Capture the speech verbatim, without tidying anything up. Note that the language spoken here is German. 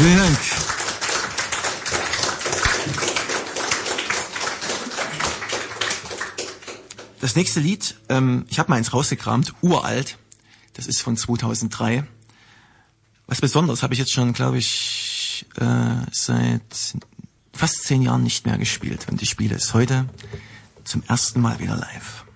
Vielen Dank. Das nächste Lied, ähm, ich habe mal eins rausgekramt, uralt. Das ist von zweitausenddrei. Was Besonderes habe ich jetzt schon, glaube ich, äh, seit fast zehn Jahren nicht mehr gespielt. Und ich spiele es heute zum ersten Mal wieder live.